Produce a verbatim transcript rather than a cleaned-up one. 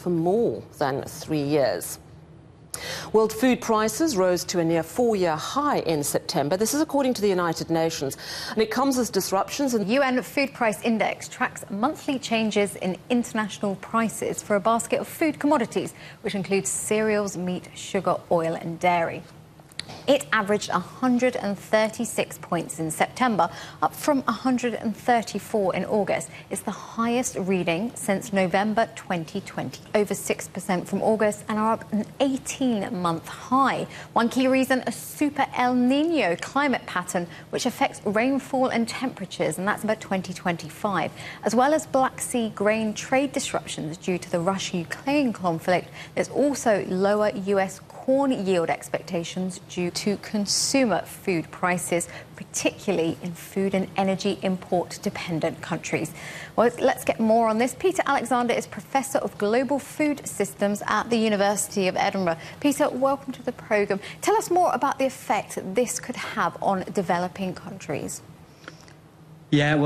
for more than three years. World food prices rose to a near four-year high in September. This is according to the United Nations, and it comes as disruptions in... The U N Food Price Index tracks monthly changes in international prices for a basket of food commodities, which includes cereals, meat, sugar, oil and dairy. It averaged one hundred thirty-six points in September, up from one hundred thirty-four in August. It's the highest reading since November twenty twenty, over six percent from August, and are up an eighteen-month high. One key reason, a super El Niño climate pattern, which affects rainfall and temperatures, and that's about twenty twenty-five, as well as Black Sea grain trade disruptions due to the Russia-Ukraine conflict. There's also lower U S corn yield expectations due to consumer food prices, particularly in food and energy import-dependent countries. Well, let's get more on this. Peter Alexander is Professor of Global Food Systems at the University of Edinburgh. Peter, welcome to the programme. Tell us more about the effect this could have on developing countries. Yeah, well